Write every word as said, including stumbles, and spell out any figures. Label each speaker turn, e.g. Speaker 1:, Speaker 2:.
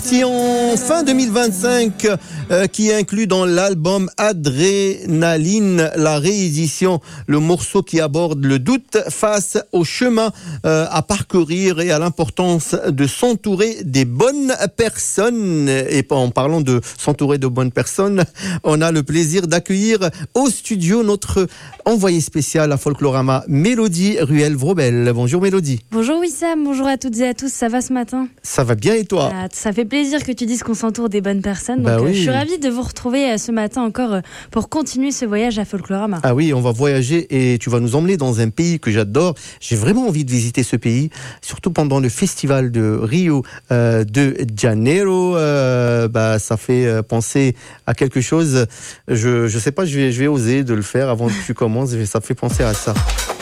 Speaker 1: Si en fin deux mille vingt-cinq, euh, qui inclut dans l'album Adrénaline la réédition, le morceau qui aborde le doute face au chemin euh, à parcourir et à l'importance de s'entourer des bonnes personnes. Et en parlant de s'entourer de bonnes personnes, on a le plaisir d'accueillir au studio notre envoyée spéciale à Folklorama, Mélodie Ruel-Vrobel. Bonjour Mélodie.
Speaker 2: Bonjour Wissam, bonjour à toutes et à tous, ça va ce matin?
Speaker 1: Ça va bien et toi?
Speaker 2: Ah, ça fait plaisir que tu dises qu'on s'entoure des bonnes personnes.
Speaker 1: Bah
Speaker 2: donc,
Speaker 1: oui.
Speaker 2: euh, je suis ravie de vous retrouver euh, ce matin encore euh, pour continuer ce voyage à Folklorama.
Speaker 1: Ah oui, on va voyager et tu vas nous emmener dans un pays que j'adore. J'ai vraiment envie de visiter ce pays, surtout pendant le festival de Rio euh, de Janeiro. Euh, bah, ça fait euh, penser à quelque chose. Je je sais pas, je vais je vais oser de le faire avant que tu commences. Ça fait penser à ça.